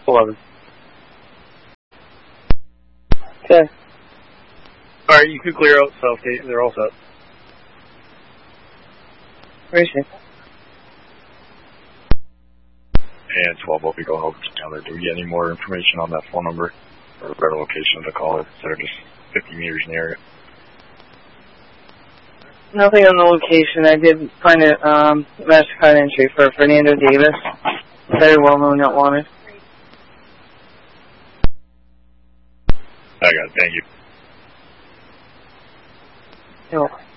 11. Okay. Alright, you can clear out Southgate. They're all set. Appreciate it. And 12 will be going over to Tyler. Do we get any more information on that phone number or a better location of the caller instead of just 50 meters in the area? Nothing on the location. I did find a MasterCard entry for Fernando Davis. Very well known, not wanted. I got it. Thank you. You're welcome.